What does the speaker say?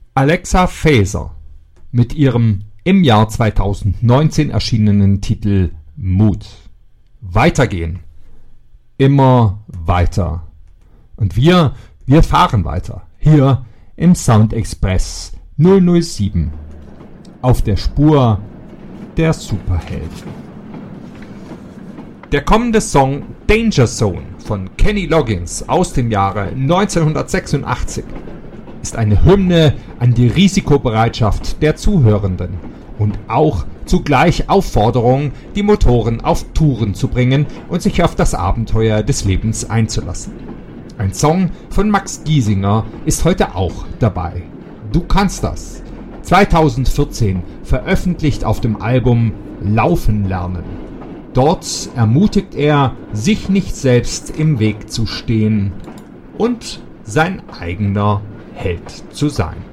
Alexa Faeser mit ihrem im Jahr 2019 erschienenen Titel Mut. Weitergehen. Immer weiter. Und wir fahren weiter. Hier im Soundexpress 007. Auf der Spur der Superhelden. Der kommende Song Danger Zone von Kenny Loggins aus dem Jahre 1986 ist eine Hymne an die Risikobereitschaft der Zuhörenden und auch zugleich Aufforderung, die Motoren auf Touren zu bringen und sich auf das Abenteuer des Lebens einzulassen. Ein Song von Max Giesinger ist heute auch dabei. Du kannst das. 2014 veröffentlicht auf dem Album Laufen lernen. Dort ermutigt er, sich nicht selbst im Weg zu stehen und sein eigener Held zu sein.